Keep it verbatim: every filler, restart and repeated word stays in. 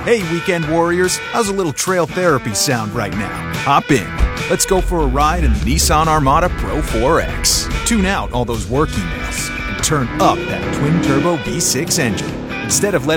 Hey, weekend warriors, how's a little trail therapy sound right now? Hop in. Let's go for a ride in the Nissan Armada Pro four X. Tune out all those work emails and turn up that twin-turbo V six engine. Instead of letting